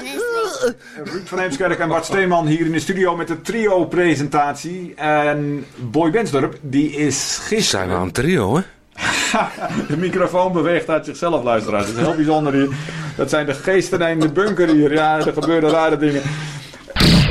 Ruud van Heemskerk en Bart Steeman hier in de studio met de trio-presentatie. En Boy Bensdorp, die is gisteren... Zijn we aan het trio, hè? De microfoon beweegt uit zichzelf, luisteraars. Dat is heel bijzonder hier. Dat zijn de geesten in de bunker hier. Ja, er gebeuren rare dingen.